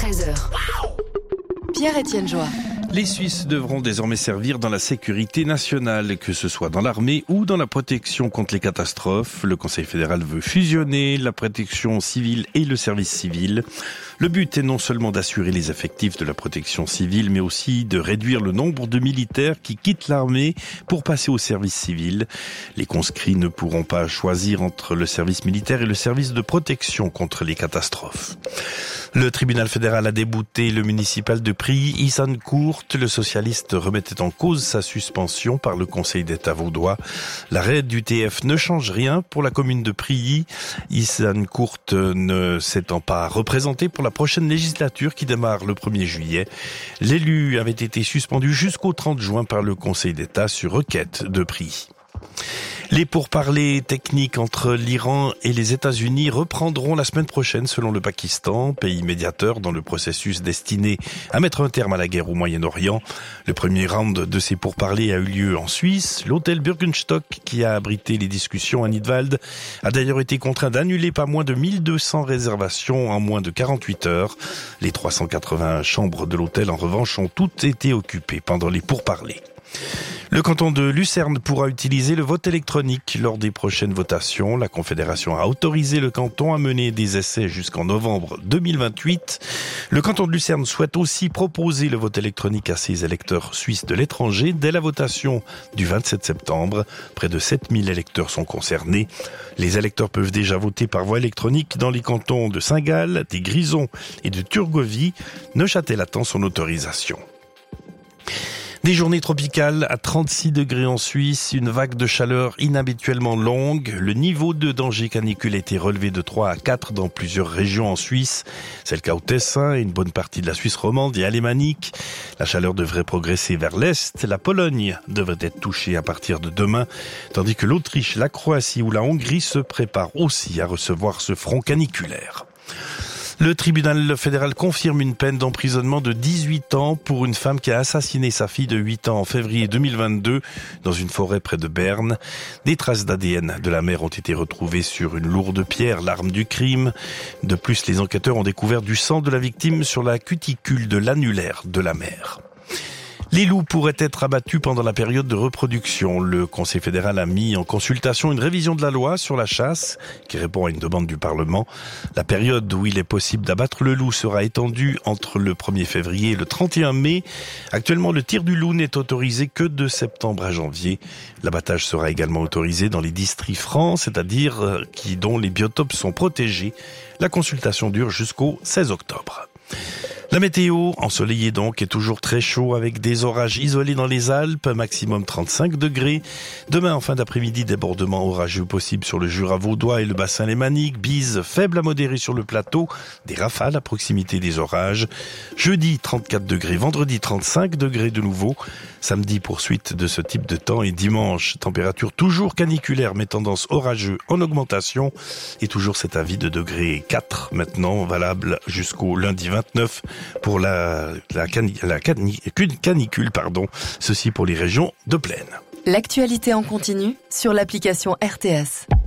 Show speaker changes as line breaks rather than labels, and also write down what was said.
13h. Pierre-Étienne Joie.
Les Suisses devront désormais servir dans la sécurité nationale, que ce soit dans l'armée ou dans la protection contre les catastrophes. Le Conseil fédéral veut fusionner la protection civile et le service civil. Le but est non seulement d'assurer les effectifs de la protection civile, mais aussi de réduire le nombre de militaires qui quittent l'armée pour passer au service civil. Les conscrits ne pourront pas choisir entre le service militaire et le service de protection contre les catastrophes. Le tribunal fédéral a débouté le municipal de Prilly, Issan Court. Le socialiste remettait en cause sa suspension par le Conseil d'État vaudois. L'arrêt du TF ne change rien pour la commune de Prilly. Issan Court ne s'étant pas représenté pour la prochaine législature qui démarre le 1er juillet. L'élu avait été suspendu jusqu'au 30 juin par le Conseil d'État sur requête de Prilly. Les pourparlers techniques entre l'Iran et les États-Unis reprendront la semaine prochaine selon le Pakistan, pays médiateur dans le processus destiné à mettre un terme à la guerre au Moyen-Orient. Le premier round de ces pourparlers a eu lieu en Suisse. L'hôtel Bürgenstock, qui a abrité les discussions à Nidwald, a d'ailleurs été contraint d'annuler pas moins de 1200 réservations en moins de 48 heures. Les 380 chambres de l'hôtel, en revanche, ont toutes été occupées pendant les pourparlers. Le canton de Lucerne pourra utiliser le vote électronique lors des prochaines votations. La Confédération a autorisé le canton à mener des essais jusqu'en novembre 2028. Le canton de Lucerne souhaite aussi proposer le vote électronique à ses électeurs suisses de l'étranger dès la votation du 27 septembre. Près de 7000 électeurs sont concernés. Les électeurs peuvent déjà voter par voie électronique dans les cantons de Saint-Gall, des Grisons et de Turgovie. Neuchâtel attend son autorisation. Des journées tropicales à 36 degrés en Suisse, une vague de chaleur inhabituellement longue. Le niveau de danger canicule a été relevé de 3 à 4 dans plusieurs régions en Suisse. C'est le cas au Tessin et une bonne partie de la Suisse romande et alémanique. La chaleur devrait progresser vers l'est. La Pologne devrait être touchée à partir de demain, tandis que l'Autriche, la Croatie ou la Hongrie se préparent aussi à recevoir ce front caniculaire. Le tribunal fédéral confirme une peine d'emprisonnement de 18 ans pour une femme qui a assassiné sa fille de 8 ans en février 2022 dans une forêt près de Berne. Des traces d'ADN de la mère ont été retrouvées sur une lourde pierre, l'arme du crime. De plus, les enquêteurs ont découvert du sang de la victime sur la cuticule de l'annulaire de la mère. Les loups pourraient être abattus pendant la période de reproduction. Le Conseil fédéral a mis en consultation une révision de la loi sur la chasse qui répond à une demande du Parlement. La période où il est possible d'abattre le loup sera étendue entre le 1er février et le 31 mai. Actuellement, le tir du loup n'est autorisé que de septembre à janvier. L'abattage sera également autorisé dans les districts francs, c'est-à-dire dont les biotopes sont protégés. La consultation dure jusqu'au 16 octobre. La météo, ensoleillée donc, est toujours très chaud avec des orages isolés dans les Alpes, maximum 35 degrés. Demain, en fin d'après-midi, débordement orageux possible sur le Jura vaudois et le bassin lémanique. Bise faible à modérée sur le plateau, des rafales à proximité des orages. Jeudi, 34 degrés, vendredi, 35 degrés de nouveau. Samedi, poursuite de ce type de temps et dimanche, température toujours caniculaire mais tendance orageux en augmentation. Et toujours cet avis de degré 4 maintenant, valable jusqu'au lundi 29 pour la canicule, ceci pour les régions de plaine.
L'actualité en continu sur l'application RTS.